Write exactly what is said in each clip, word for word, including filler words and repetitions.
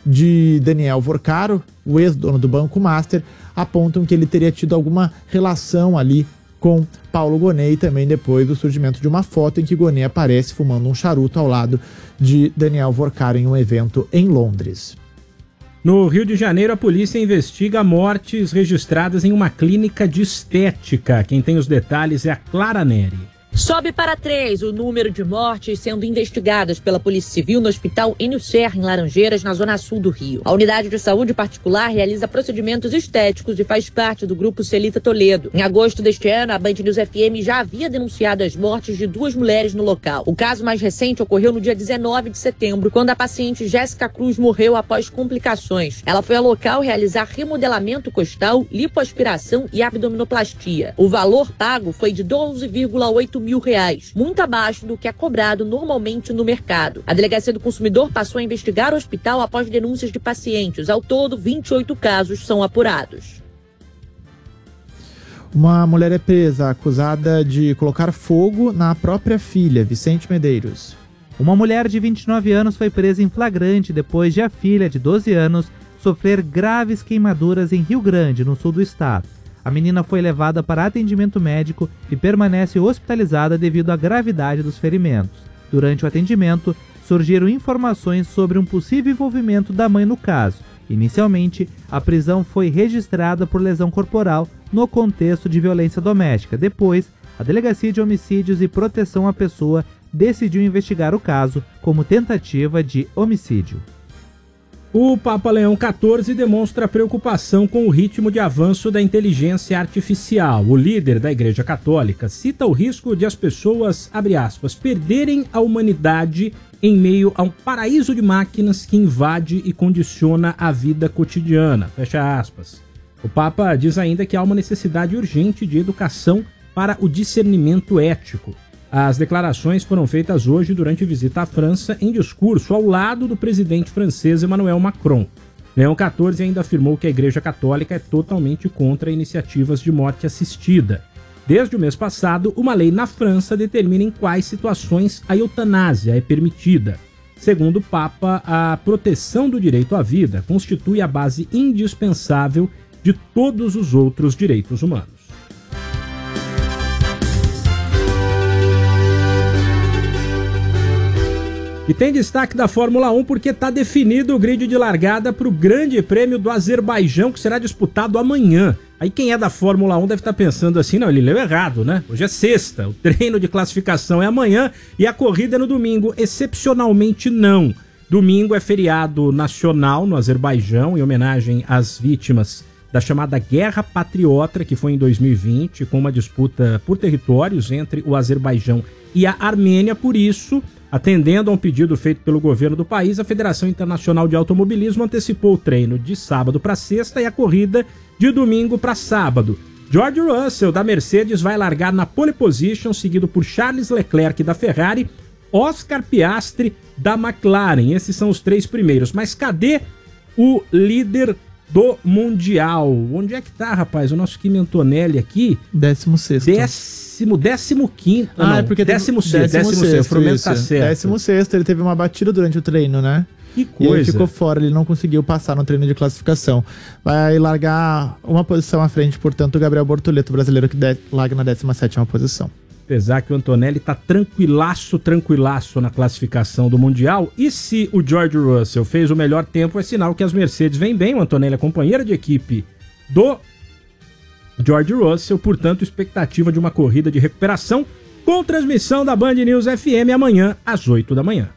de Daniel Vorcaro, o ex-dono do Banco Master, apontam que ele teria tido alguma relação ali com Paulo Gonet, e também depois do surgimento de uma foto em que Gonet aparece fumando um charuto ao lado de Daniel Vorcaro em um evento em Londres. No Rio de Janeiro, a polícia investiga mortes registradas em uma clínica de estética. Quem tem os detalhes é a Clara Neri. Sobe para três o número de mortes sendo investigadas pela Polícia Civil no Hospital Enio Serra, em Laranjeiras, na zona sul do Rio. A unidade de saúde particular realiza procedimentos estéticos e faz parte do grupo Celita Toledo. Em agosto deste ano, a Band News F M já havia denunciado as mortes de duas mulheres no local. O caso mais recente ocorreu no dia dezenove de setembro, quando a paciente Jéssica Cruz morreu após complicações. Ela foi ao local realizar remodelamento costal, lipoaspiração e abdominoplastia. O valor pago foi de doze vírgula oito mil reais, muito abaixo do que é cobrado normalmente no mercado. A Delegacia do Consumidor passou a investigar o hospital após denúncias de pacientes. Ao todo, vinte e oito casos são apurados. Uma mulher é presa acusada de colocar fogo na própria filha. Vicente Medeiros. Uma mulher de vinte e nove anos foi presa em flagrante depois de a filha, de doze anos, sofrer graves queimaduras em Rio Grande, no sul do estado. A menina foi levada para atendimento médico e permanece hospitalizada devido à gravidade dos ferimentos. Durante o atendimento, surgiram informações sobre um possível envolvimento da mãe no caso. Inicialmente, a prisão foi registrada por lesão corporal no contexto de violência doméstica. Depois, a Delegacia de Homicídios e Proteção à Pessoa decidiu investigar o caso como tentativa de homicídio. O Papa Leão quatorze demonstra preocupação com o ritmo de avanço da inteligência artificial. O líder da Igreja Católica cita o risco de as pessoas, abre aspas, perderem a humanidade em meio a um paraíso de máquinas que invade e condiciona a vida cotidiana, fecha aspas. O Papa diz ainda que há uma necessidade urgente de educação para o discernimento ético. As declarações foram feitas hoje durante visita à França em discurso ao lado do presidente francês Emmanuel Macron. Leão quatorze ainda afirmou que a Igreja Católica é totalmente contra iniciativas de morte assistida. Desde o mês passado, uma lei na França determina em quais situações a eutanásia é permitida. Segundo o Papa, a proteção do direito à vida constitui a base indispensável de todos os outros direitos humanos. E tem destaque da Fórmula um porque está definido o grid de largada para o Grande Prêmio do Azerbaijão, que será disputado amanhã. Aí quem é da Fórmula um deve estar pensando assim, não, ele leu errado, né? Hoje é sexta, o treino de classificação é amanhã e a corrida é no domingo. Excepcionalmente não. Domingo é feriado nacional no Azerbaijão, em homenagem às vítimas da chamada Guerra Patriota, que foi em dois mil e vinte, com uma disputa por territórios entre o Azerbaijão e a Armênia. Por isso, atendendo a um pedido feito pelo governo do país, a Federação Internacional de Automobilismo antecipou o treino de sábado para sexta e a corrida de domingo para sábado. George Russell, da Mercedes, vai largar na pole position, seguido por Charles Leclerc, da Ferrari, Oscar Piastri, da McLaren. Esses são os três primeiros. Mas cadê o líder do Mundial? Onde é que tá, rapaz? O nosso Kimi Antonelli aqui? Décimo sexto. Décimo, décimo quinto. Ah, não, é porque décimo sexto. Décimo sexto, o Flamengo tá certo. Décimo sexto, ele teve uma batida durante o treino, né? Que coisa. E ele ficou fora, ele não conseguiu passar no treino de classificação. Vai largar uma posição à frente, portanto, o Gabriel Bortoleto, brasileiro, que de- larga na décima sétima posição. Apesar que o Antonelli tá tranquilaço, tranquilaço na classificação do Mundial. E se o George Russell fez o melhor tempo, é sinal que as Mercedes vêm bem. O Antonelli é companheiro de equipe do George Russell. Portanto, expectativa de uma corrida de recuperação com transmissão da Band News F M amanhã às oito da manhã.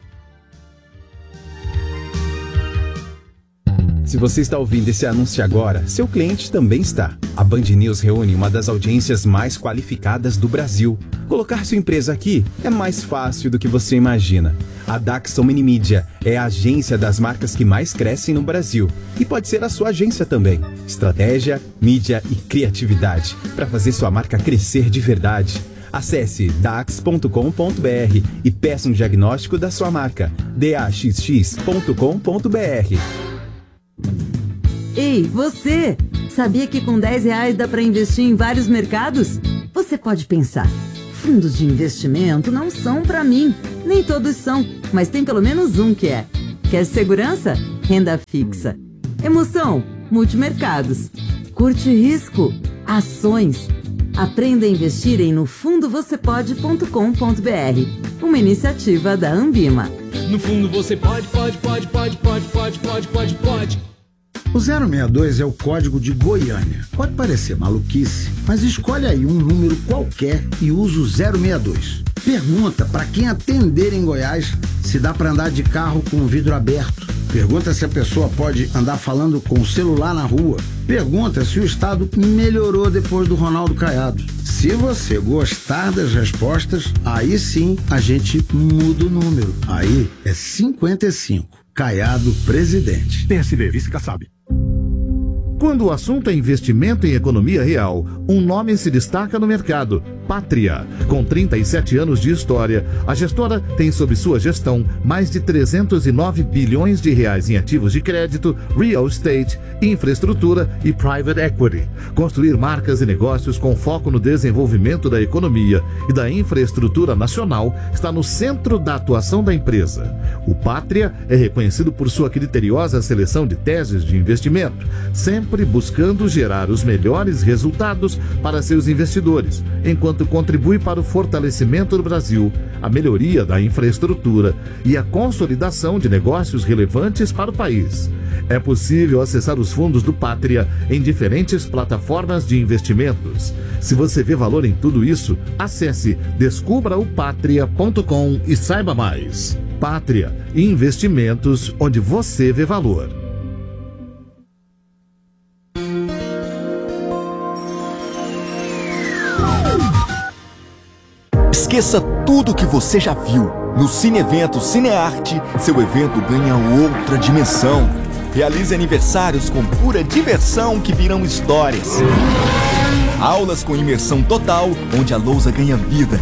Se você está ouvindo esse anúncio agora, seu cliente também está. A Band News reúne uma das audiências mais qualificadas do Brasil. Colocar sua empresa aqui é mais fácil do que você imagina. A Daxon Minimídia é a agência das marcas que mais crescem no Brasil. E pode ser a sua agência também. Estratégia, mídia e criatividade para fazer sua marca crescer de verdade. Acesse dax ponto com ponto b r e peça um diagnóstico da sua marca. d a x x ponto com ponto b r. Ei, você! Sabia que com dez reais dá para investir em vários mercados? Você pode pensar, fundos de investimento não são para mim. Nem todos são, mas tem pelo menos um que é. Quer segurança? renda fixa. Emoção, multimercados. Curte risco, ações. Aprenda a investir em no fundo você pode ponto com ponto b r, uma iniciativa da Ambima. No fundo você pode, pode, pode, pode, pode, pode, pode, pode, pode. O zero seis dois é o código de Goiânia. Pode parecer maluquice, mas escolhe aí um número qualquer e usa o zero seis dois. Pergunta para quem atender em Goiás se dá para andar de carro com o vidro aberto. Pergunta se a pessoa pode andar falando com o celular na rua. Pergunta se o estado melhorou depois do Ronaldo Caiado. Se você gostar das respostas, aí sim a gente muda o número. Aí é cinquenta e cinco. Caiado presidente. P S D, vice Kassab. Quando o assunto é investimento em economia real, um nome se destaca no mercado: Pátria. Com trinta e sete anos de história, a gestora tem sob sua gestão mais de trezentos e nove bilhões de reais em ativos de crédito, real estate, infraestrutura e private equity. Construir marcas e negócios com foco no desenvolvimento da economia e da infraestrutura nacional está no centro da atuação da empresa. O Pátria é reconhecido por sua criteriosa seleção de teses de investimento, sempre buscando gerar os melhores resultados para seus investidores, enquanto contribui para o fortalecimento do Brasil, a melhoria da infraestrutura e a consolidação de negócios relevantes para o país. É possível acessar os fundos do Pátria em diferentes plataformas de investimentos. Se você vê valor em tudo isso, acesse descubra o patria ponto com e saiba mais. Pátria, investimentos onde você vê valor. Esqueça tudo que você já viu. No Cine Evento Cinearte, seu evento ganha outra dimensão. Realize aniversários com pura diversão que virão histórias. Aulas com imersão total, onde a lousa ganha vida.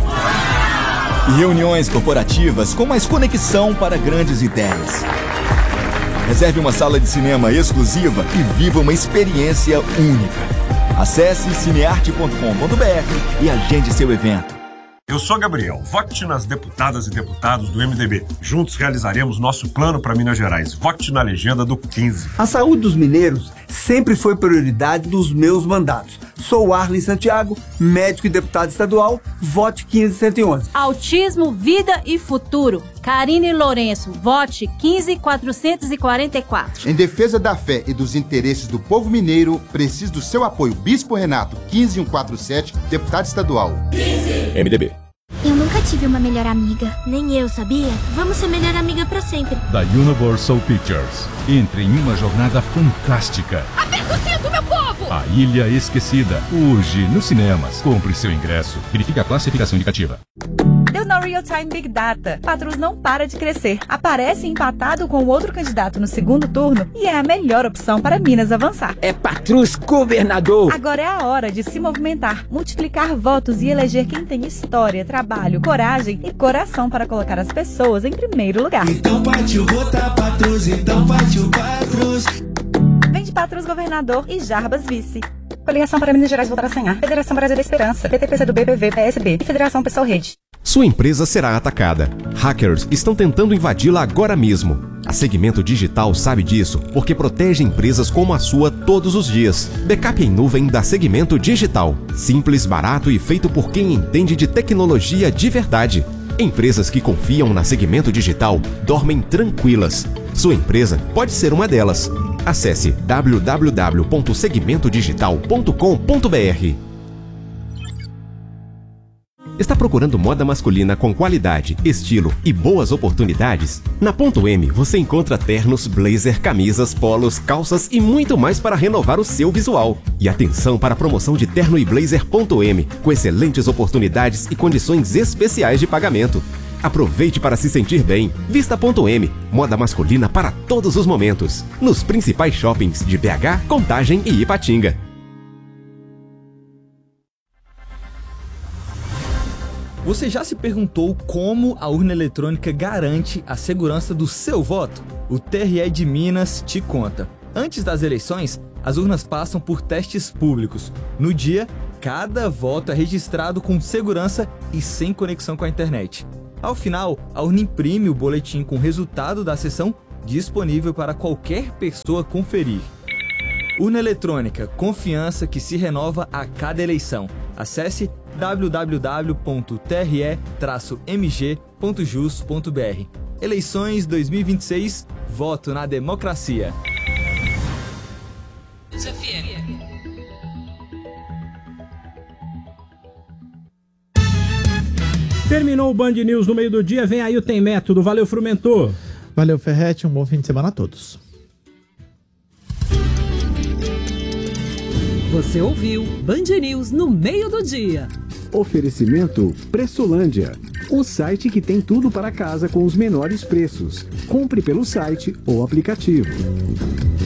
E reuniões corporativas com mais conexão para grandes ideias. Reserve uma sala de cinema exclusiva e viva uma experiência única. Acesse cinearte ponto com ponto b r e agende seu evento. Eu sou Gabriel, vote nas deputadas e deputados do M D B. Juntos realizaremos nosso plano para Minas Gerais. Vote na legenda do quinze. A saúde dos mineiros sempre foi prioridade dos meus mandatos. Sou Arlen Santiago, médico e deputado estadual. Vote quinze cento e onze. Autismo, vida e futuro. Karine Lourenço, vote quinze quatrocentos e quarenta e quatro. Em defesa da fé e dos interesses do povo mineiro, preciso do seu apoio. Bispo Renato, quinze mil cento e quarenta e sete, deputado estadual. quinze. M D B. Eu nunca tive uma melhor amiga. Nem eu, sabia? Vamos ser melhor amiga pra sempre. Da Universal Pictures. Entre em uma jornada fantástica. Aperta o cinto, meu povo! A Ilha Esquecida. Hoje, nos cinemas. Compre seu ingresso. Verifique a classificação indicativa. Deu na Real Time Big Data. Patrus não para de crescer. Aparece empatado com o outro candidato no segundo turno e é a melhor opção para Minas avançar. É Patrus governador. Agora é a hora de se movimentar, multiplicar votos e eleger quem tem história, trabalho, coragem e coração para colocar as pessoas em primeiro lugar. Então partiu votar Patrus, então partiu Patrus. Vem de Patrus governador e Jarbas vice. Coligação para Minas Gerais voltar a sonhar. Federação Brasil da Esperança. P T P C do B, P V, P S B e Federação Pessoal Rede. Sua empresa será atacada. Hackers estão tentando invadi-la agora mesmo. A Segmento Digital sabe disso, porque protege empresas como a sua todos os dias. Backup em nuvem da Segmento Digital. Simples, barato e feito por quem entende de tecnologia de verdade. Empresas que confiam na Segmento Digital dormem tranquilas. Sua empresa pode ser uma delas. Acesse w w w ponto segmento digital ponto com ponto b r. Está procurando moda masculina com qualidade, estilo e boas oportunidades? Na Ponto M você encontra ternos, blazer, camisas, polos, calças e muito mais para renovar o seu visual. E atenção para a promoção de terno e blazer Ponto M, com excelentes oportunidades e condições especiais de pagamento. Aproveite para se sentir bem. Vista Ponto M, moda masculina para todos os momentos. Nos principais shoppings de B H, Contagem e Ipatinga. Você já se perguntou como a urna eletrônica garante a segurança do seu voto? O T R E de Minas te conta. Antes das eleições, as urnas passam por testes públicos. No dia, cada voto é registrado com segurança e sem conexão com a internet. Ao final, a urna imprime o boletim com o resultado da sessão disponível para qualquer pessoa conferir. Urna eletrônica, confiança que se renova a cada eleição. Acesse w w w ponto t r e traço m g ponto jus ponto b r. Eleições dois mil e vinte e seis, voto na democracia. Terminou o Band News no meio do dia, vem aí o Tem Método. Valeu, Frumentor. Valeu, Ferretti, um bom fim de semana a todos. Você ouviu Band News no meio do dia. Oferecimento Pressolândia, o site que tem tudo para casa com os menores preços. Compre pelo site ou aplicativo.